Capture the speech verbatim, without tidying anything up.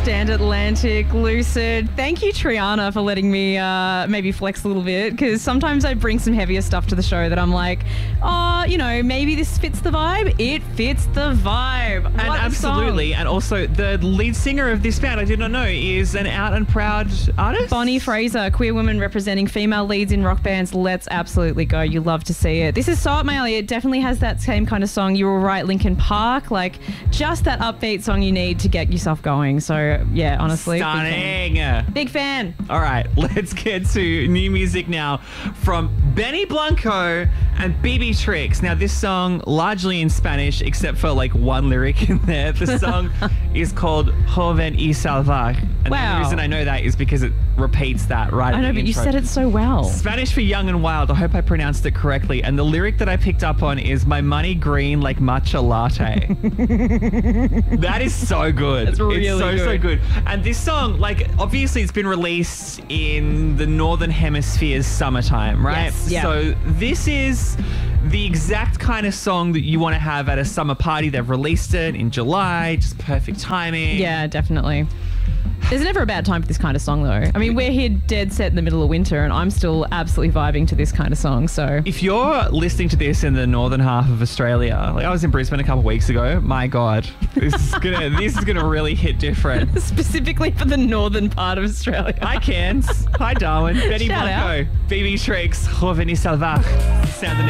Stand Atlantic, Lucid. Thank you, Triana, for letting me uh, maybe flex a little bit, because sometimes I bring some heavier stuff to the show that I'm like, oh, you know, maybe this fits the vibe. It fits the vibe. And What a absolutely. song. And also, the lead singer of this band, I did not know, is an out and proud artist. Bonnie Fraser, queer woman representing female leads in rock bands. Let's absolutely go. You love to see it. This is so up my alley. It definitely has that same kind of song. You were right, Linkin Park. Like, just that upbeat song you need to get yourself going. So, yeah, honestly. Stunning. Big fan. Big fan. All right, let's get to new music now from Benny Blanco and B B Tricks. Now, this song, largely in Spanish, except for like one lyric in there. The song is called Joven y Salvaje. And Wow. the reason I know that is because it repeats that right I at know, the but you intro. said it so well. Spanish for young and wild. I hope I pronounced it correctly. And the lyric that I picked up on is my money green like matcha latte. That is so good. That's really it's so, good. so good. And this song, like, obviously it's been released in the Northern Hemisphere's summertime, right? Yes, yeah. So this is the exact kind of song that you want to have at a summer party. They've released it in July, just perfect timing. Yeah, definitely. There's never a bad time for this kind of song, though. I mean, we're here dead set in the middle of winter, and I'm still absolutely vibing to this kind of song. So, If you're listening to this in the northern half of Australia, like I was in Brisbane a couple of weeks ago, my God, this is gonna this is gonna really hit different. specifically for the northern part of Australia. Hi, Cairns. Hi, Darwin. Benny Shout Blanco. B B Tricks. Joven y Salvaje. Sound the